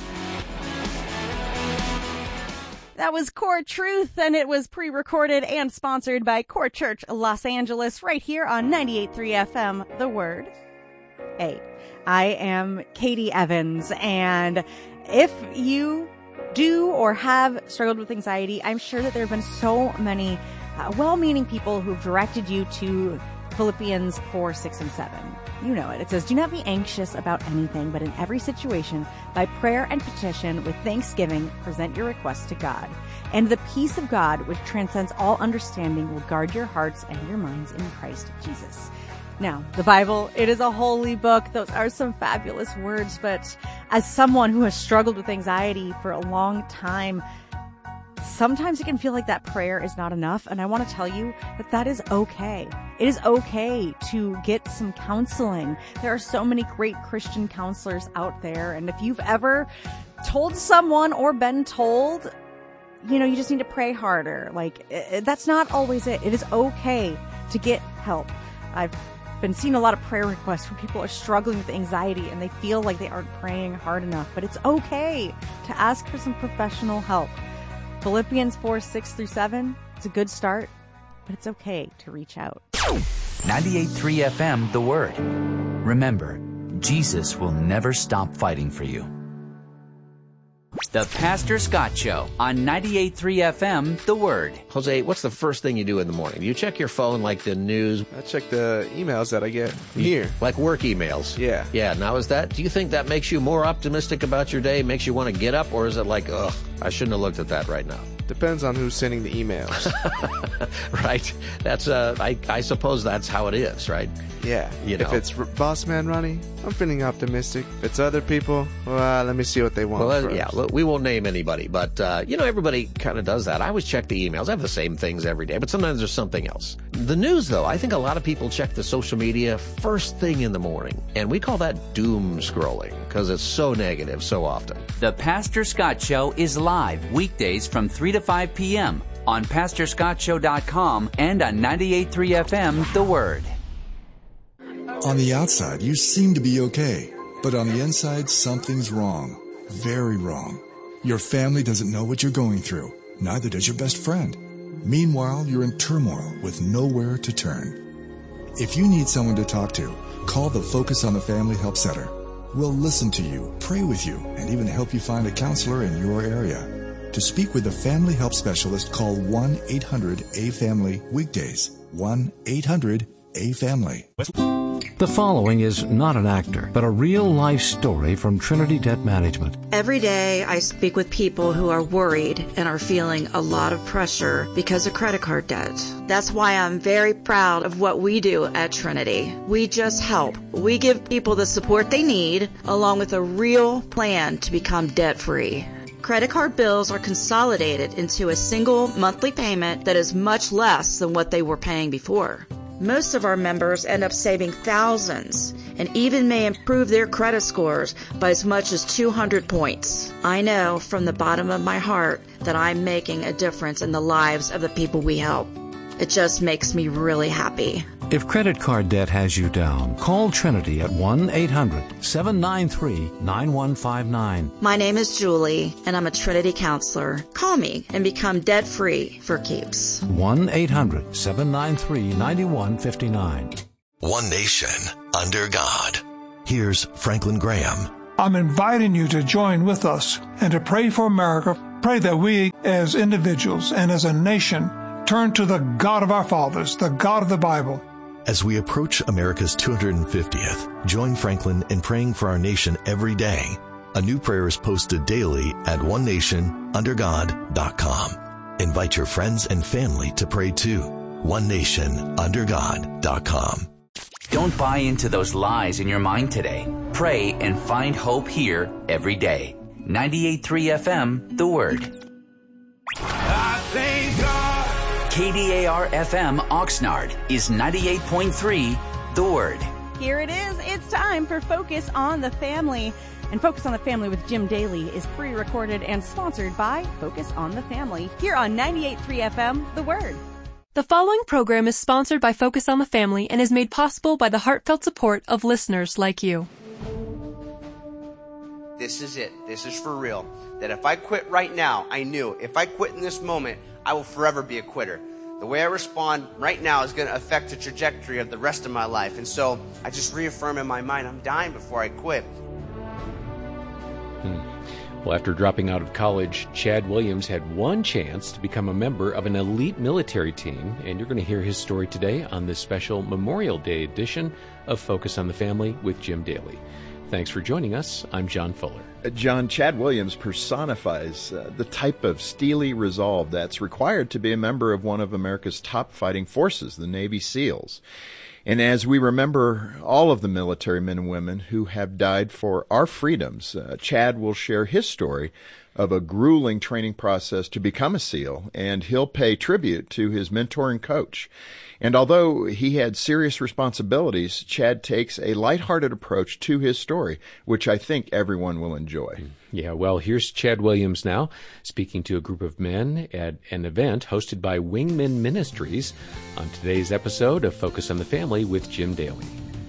That was Core Truth, and it was pre-recorded and sponsored by Core Church Los Angeles right here on ninety-eight point three F M, The Word. Hey, I am Katie Evans, and if you do or have struggled with anxiety, I'm sure that there have been so many uh, well-meaning people who've directed you to Philippians four, six, and seven. You know it. It says, do not be anxious about anything, but in every situation, by prayer and petition, with thanksgiving, present your requests to God. And the peace of God, which transcends all understanding, will guard your hearts and your minds in Christ Jesus. Now, the Bible, it is a holy book. Those are some fabulous words, but as someone who has struggled with anxiety for a long time, sometimes it can feel like that prayer is not enough. And I want to tell you that that is okay. It is okay to get some counseling. There are so many great Christian counselors out there. And if you've ever told someone or been told, you know, you just need to pray harder, like it, that's not always it. It is okay to get help. I've been seeing a lot of prayer requests where people are struggling with anxiety and they feel like they aren't praying hard enough, but it's okay to ask for some professional help. Philippians four, six through seven, it's a good start, but it's okay to reach out. ninety-eight point three F M, The Word. Remember, Jesus will never stop fighting for you. The Pastor Scott Show on ninety-eight point three F M, The Word. Jose, what's the first thing you do in the morning? You check your phone like the news? I check the emails that I get from here. Like work emails? Yeah. Yeah, now is that, do you think that makes you more optimistic about your day, makes you want to get up, or is it like, ugh, I shouldn't have looked at that right now? Depends on who's sending the emails. Right. That's, uh, I, I suppose that's how it is, right? Yeah. You know. If it's R- Boss Man Ronnie, I'm feeling optimistic. If it's other people, well, let me see what they want Well, first. yeah, we won't name anybody, but, uh, you know, everybody kind of does that. I always check the emails. I have the same things every day, but sometimes there's something else. The news, though, I think a lot of people check the social media first thing in the morning, and we call that doom scrolling because it's so negative so often. The Pastor Scott Show is live weekdays from three to five p.m. on pastor scott show dot com and on ninety-eight point three F M, The Word. On the outside, you seem to be okay, but on the inside, something's wrong. Very wrong. Your family doesn't know what you're going through. Neither does your best friend. Meanwhile, you're in turmoil with nowhere to turn. If you need someone to talk to, call the Focus on the Family Help Center. We'll listen to you, pray with you, and even help you find a counselor in your area. To speak with a family help specialist, call one eight hundred A family weekdays. one eight hundred A family. The following is not an actor, but a real-life story from Trinity Debt Management. Every day I speak with people who are worried and are feeling a lot of pressure because of credit card debt. That's why I'm very proud of what we do at Trinity. We just help. We give people the support they need, along with a real plan to become debt-free. Credit card bills are consolidated into a single monthly payment that is much less than what they were paying before. Most of our members end up saving thousands and even may improve their credit scores by as much as two hundred points. I know from the bottom of my heart that I'm making a difference in the lives of the people we help. It just makes me really happy. If credit card debt has you down, call Trinity at one eight hundred seven nine three nine one five nine. My name is Julie, and I'm a Trinity counselor. Call me and become debt-free for keeps. one eight hundred seven nine three nine one five nine. One nation under God. Here's Franklin Graham. I'm inviting you to join with us and to pray for America. Pray that we, as individuals and as a nation, turn to the God of our fathers, the God of the Bible. As we approach America's two hundred fiftieth, join Franklin in praying for our nation every day. A new prayer is posted daily at one nation under god dot com. Invite your friends and family to pray too. one nation under god dot com. Don't buy into those lies in your mind today. Pray and find hope here every day. ninety-eight point three F M, The Word. I thank God. K D A R F M Oxnard is ninety-eight point three, The Word. Here it is. It's time for Focus on the Family. And Focus on the Family with Jim Daly is pre-recorded and sponsored by Focus on the Family here on ninety-eight point three F M, The Word. The following program is sponsored by Focus on the Family and is made possible by the heartfelt support of listeners like you. This is it. This is for real. That if I quit right now, I knew if I quit in this moment, I will forever be a quitter. The way I respond right now is going to affect the trajectory of the rest of my life. And so I just reaffirm in my mind, I'm dying before I quit. Hmm. Well, after dropping out of college, Chad Williams had one chance to become a member of an elite military team, and you're going to hear his story today on this special Memorial Day edition of Focus on the Family with Jim Daly. Thanks for joining us. I'm John Fuller. Uh, John, Chad Williams personifies uh, the type of steely resolve that's required to be a member of one of America's top fighting forces, the Navy SEALs. And as we remember all of the military men and women who have died for our freedoms, uh, Chad will share his story of a grueling training process to become a SEAL, and he'll pay tribute to his mentor and coach. And although he had serious responsibilities, Chad takes a lighthearted approach to his story, which I think everyone will enjoy. Yeah, well, here's Chad Williams now, speaking to a group of men at an event hosted by Wingman Ministries on today's episode of Focus on the Family with Jim Daly.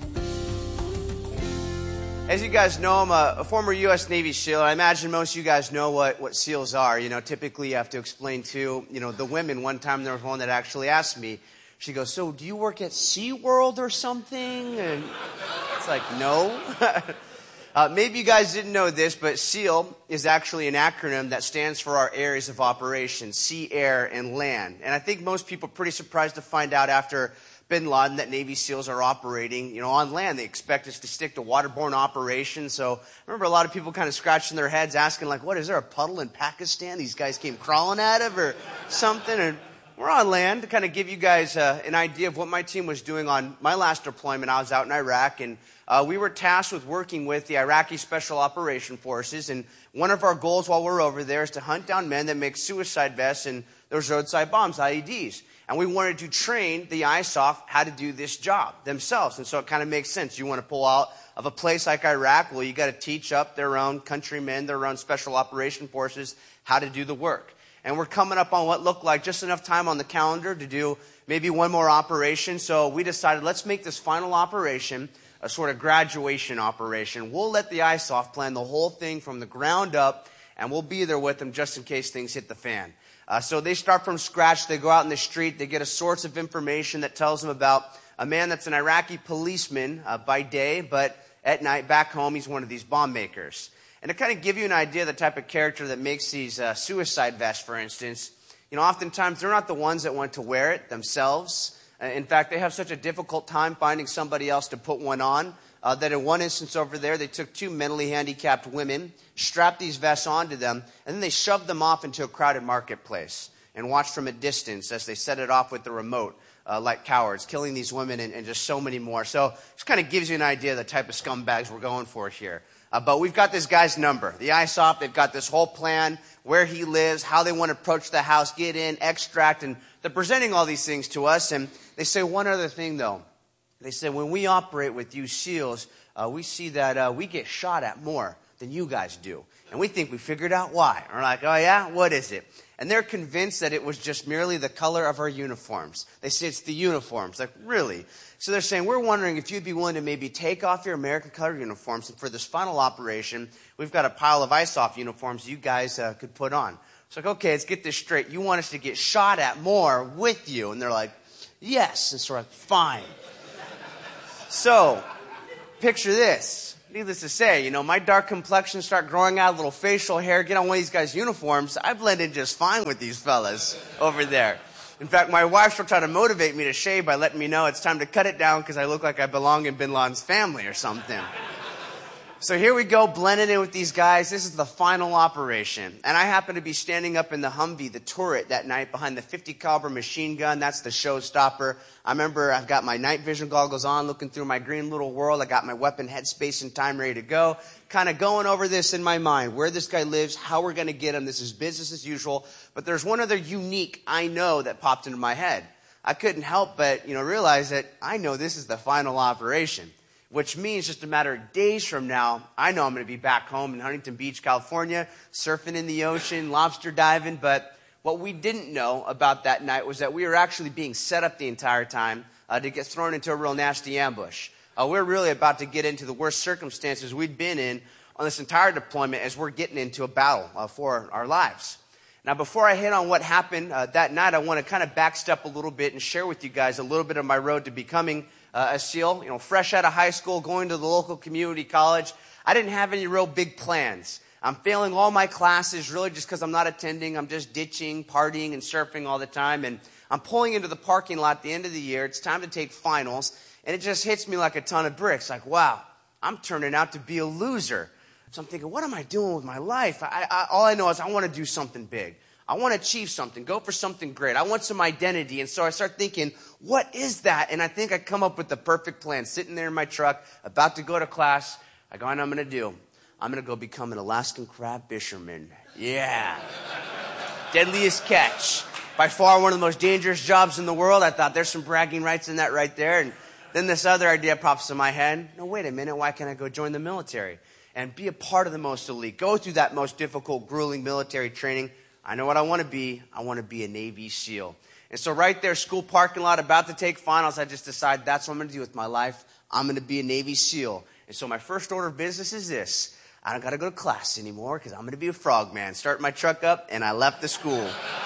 As you guys know, I'm a, a former U S Navy SEAL. I imagine most of you guys know what, what SEALs are. You know, typically you have to explain to, you know, the women. One time there was one that actually asked me, she goes, so do you work at SeaWorld or something? And it's like, no. uh, maybe you guys didn't know this, but SEAL is actually an acronym that stands for our areas of operation, sea, air, and land. And I think most people are pretty surprised to find out after Bin Laden that Navy SEALs are operating, you know, on land. They expect us to stick to waterborne operations. So I remember a lot of people kind of scratching their heads asking, like, what, is there a puddle in Pakistan these guys came crawling out of or something? And we're on land to kind of give you guys uh, an idea of what my team was doing on my last deployment. I was out in Iraq, and uh, we were tasked with working with the Iraqi Special Operation Forces. And one of our goals while we're over there is to hunt down men that make suicide vests and those roadside bombs, I E Ds. And we wanted to train the I S O F how to do this job themselves. And so it kind of makes sense. You want to pull out of a place like Iraq, well, you got to teach up their own countrymen, their own special operation forces, how to do the work. And we're coming up on what looked like just enough time on the calendar to do maybe one more operation. So we decided, let's make this final operation a sort of graduation operation. We'll let the I S O F plan the whole thing from the ground up, and we'll be there with them just in case things hit the fan. Uh, so they start from scratch. They go out in the street. They get a source of information that tells them about a man that's an Iraqi policeman uh, by day, but at night back home, he's one of these bomb makers. And to kind of give you an idea of the type of character that makes these uh, suicide vests, for instance, you know, oftentimes they're not the ones that want to wear it themselves. Uh, in fact, they have such a difficult time finding somebody else to put one on uh, that in one instance over there, they took two mentally handicapped women, strapped these vests onto them, and then they shoved them off into a crowded marketplace and watched from a distance as they set it off with the remote. Uh, like cowards, killing these women and, and just so many more. So this kind of gives you an idea of the type of scumbags we're going for here. Uh, but we've got this guy's number. The I S O F, they've got this whole plan, where he lives, how they want to approach the house, get in, extract, and they're presenting all these things to us. And they say one other thing, though. They say, when we operate with you SEALs, uh, we see that uh, we get shot at more than you guys do. And we think we figured out why. We're like, oh yeah, what is it? And they're convinced that it was just merely the color of our uniforms. They say it's the uniforms. Like, really? So they're saying, we're wondering if you'd be willing to maybe take off your American color uniforms, and for this final operation, we've got a pile of ice-off uniforms you guys uh, could put on. It's like, okay, let's get this straight. You want us to get shot at more with you? And they're like, yes. And so we're like, fine. So, picture this. Needless to say, you know, my dark complexion start growing out, a little facial hair, get on one of these guys' uniforms. I blend in just fine with these fellas over there. In fact, my wife will try to motivate me to shave by letting me know it's time to cut it down because I look like I belong in Bin Laden's family or something. So here we go, blending in with these guys. This is the final operation. And I happen to be standing up in the Humvee, the turret, that night behind the fifty caliber machine gun. That's the showstopper. I remember I've got my night vision goggles on, looking through my green little world. I got my weapon, headspace, and time ready to go. Kind of going over this in my mind, where this guy lives, how we're going to get him. This is business as usual. But there's one other unique I know that popped into my head. I couldn't help but, you know, realize that I know this is the final operation. Which means just a matter of days from now, I know I'm going to be back home in Huntington Beach, California, surfing in the ocean, lobster diving. But what we didn't know about that night was that we were actually being set up the entire time uh, to get thrown into a real nasty ambush. Uh, we're really about to get into the worst circumstances we'd been in on this entire deployment as we're getting into a battle uh, for our lives. Now, before I hit on what happened uh, that night, I want to kind of backstep a little bit and share with you guys a little bit of my road to becoming Uh, a SEAL. You know, fresh out of high school, going to the local community college, I didn't have any real big plans. I'm failing all my classes really just because I'm not attending. I'm just ditching, partying, and surfing all the time. And I'm pulling into the parking lot at the end of the year. It's time to take finals. And it just hits me like a ton of bricks. Like, wow, I'm turning out to be a loser. So I'm thinking, what am I doing with my life? I, I, all I know is I want to do something big. I want to achieve something, go for something great. I want some identity. And so I start thinking, what is that? And I think I come up with the perfect plan. Sitting there in my truck, about to go to class. I go, what I'm going to do? I'm going to go become an Alaskan crab fisherman. Yeah. Deadliest catch. By far one of the most dangerous jobs in the world. I thought there's some bragging rights in that right there. And then this other idea pops in my head. No, wait a minute. Why can't I go join the military and be a part of the most elite? Go through that most difficult, grueling military training. I know what I want to be. I want to be a Navy SEAL. And so right there, school parking lot, about to take finals, I just decided that's what I'm going to do with my life. I'm going to be a Navy SEAL. And so my first order of business is this. I don't got to go to class anymore because I'm going to be a frogman. Start my truck up, and I left the school.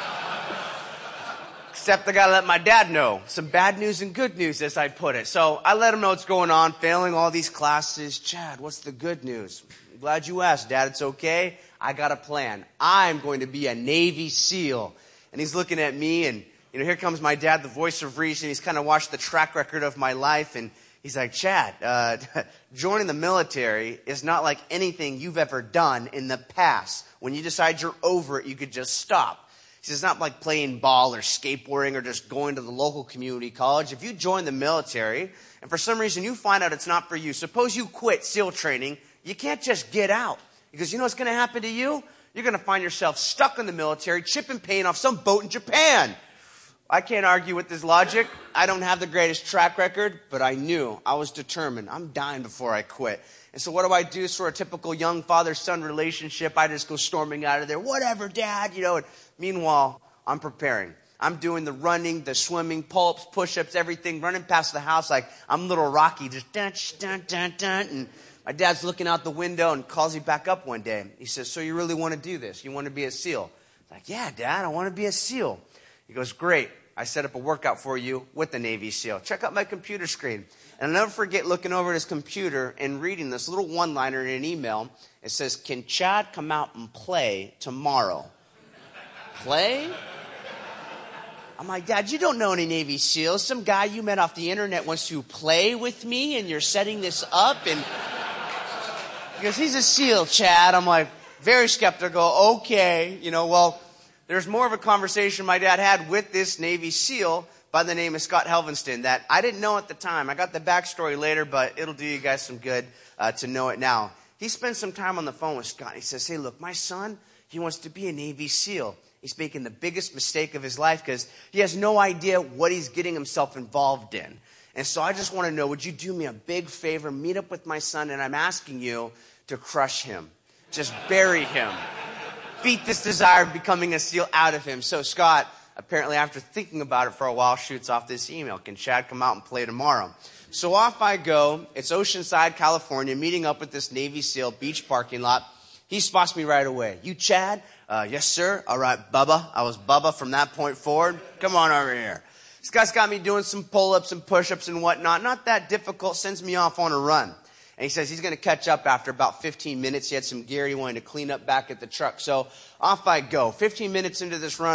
Except I got to let my dad know. Some bad news and good news, as I put it. So I let him know what's going on, failing all these classes. Chad, what's the good news? I'm glad you asked, Dad. It's okay. I got a plan. I'm going to be a Navy SEAL. And he's looking at me, and you know, here comes my dad, the voice of reason. He's kind of watched the track record of my life, and he's like, Chad, uh, joining the military is not like anything you've ever done in the past. When you decide you're over it, you could just stop. He says, it's not like playing ball or skateboarding or just going to the local community college. If you join the military, and for some reason you find out it's not for you, suppose you quit SEAL training, you can't just get out. Because you know what's going to happen to you? You're going to find yourself stuck in the military, chipping paint off some boat in Japan. I can't argue with this logic. I don't have the greatest track record, but I knew. I was determined. I'm dying before I quit. And so what do I do? Sort of typical young father-son relationship. I just go storming out of there. Whatever, Dad. You know. And meanwhile, I'm preparing. I'm doing the running, the swimming, pull-ups, push-ups, everything, running past the house like I'm little Rocky. Just dun, dun, dun, dun, and my dad's looking out the window and calls me back up one day. He says, so you really want to do this? You want to be a SEAL? I'm like, yeah, Dad, I want to be a SEAL. He goes, great. I set up a workout for you with the Navy SEAL. Check out my computer screen. And I'll never forget looking over at his computer and reading this little one-liner in an email. It says, can Chad come out and play tomorrow? Play? I'm like, Dad, you don't know any Navy SEALs. Some guy you met off the internet wants to play with me, and you're setting this up, and because he's a SEAL, Chad. I'm like, very skeptical. Okay. You know, well, there's more of a conversation my dad had with this Navy SEAL by the name of Scott Helvenston that I didn't know at the time. I got the backstory later, but it'll do you guys some good uh, to know it now. He spent some time on the phone with Scott. And he says, hey, look, my son, he wants to be a Navy SEAL. He's making the biggest mistake of his life because he has no idea what he's getting himself involved in. And so I just want to know, would you do me a big favor, meet up with my son, and I'm asking you to crush him. just bury him. Beat this desire of becoming a SEAL out of him. So Scott, apparently after thinking about it for a while, shoots off this email. Can Chad come out and play tomorrow? So off I go. It's Oceanside, California, meeting up with this Navy SEAL beach parking lot. He spots me right away. You Chad? Uh, yes, sir. All right, Bubba. I was Bubba from that point forward. Come on over here. This guy's got me doing some pull-ups and push-ups and whatnot. Not that difficult. Sends me off on a run. And he says he's going to catch up after about fifteen minutes. He had some gear he wanted to clean up back at the truck. So off I go. fifteen minutes into this run,